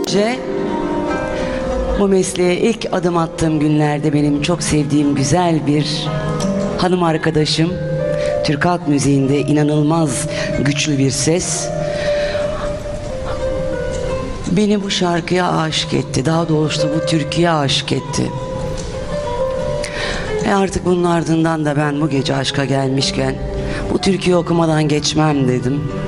önce bu mesleğe ilk adım attığım günlerde benim çok sevdiğim güzel bir hanım arkadaşım, Türk halk müziğinde inanılmaz güçlü bir ses, beni bu şarkıya aşık etti. Daha doğrusu bu türküye aşık etti. Artık bunun ardından da ben bu gece aşka gelmişken bu türküyü okumadan geçmem dedim.